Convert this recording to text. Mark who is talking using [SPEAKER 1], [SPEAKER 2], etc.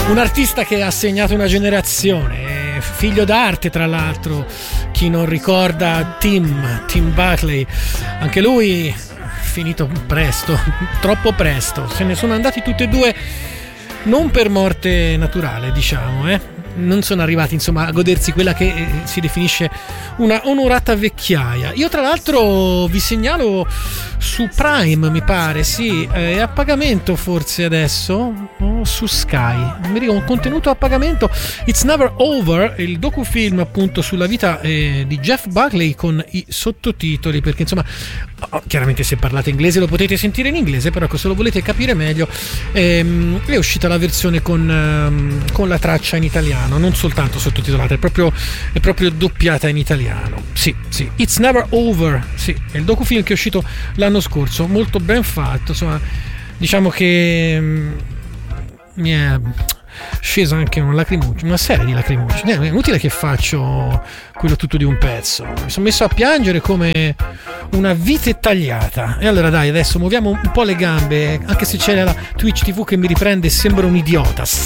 [SPEAKER 1] Un artista che ha segnato una generazione, figlio d'arte tra l'altro, chi non ricorda Tim Buckley, anche lui finito presto, troppo presto, se ne sono andati tutti e due, non per morte naturale, diciamo, non sono arrivati insomma a godersi quella che si definisce una onorata vecchiaia. Io tra l'altro vi segnalo su Prime, mi pare, sì, è a pagamento forse adesso, o su Sky, non mi ricordo, un contenuto a pagamento, It's Never Over, il docufilm appunto sulla vita di Jeff Buckley con i sottotitoli, perché insomma chiaramente se parlate inglese lo potete sentire in inglese, però se lo volete capire meglio è uscita la versione con la traccia in italiano, non soltanto sottotitolata, è proprio doppiata in italiano. Sì, It's Never Over, sì, è il docufilm che è uscito l'anno scorso, molto ben fatto, insomma, diciamo che mi è scesa anche una serie di lacrimugine. È inutile che faccio quello tutto di un pezzo, mi sono messo a piangere come una vite tagliata. E allora dai, adesso muoviamo un po' le gambe, anche se c'è la Twitch TV che mi riprende e sembra un idiota.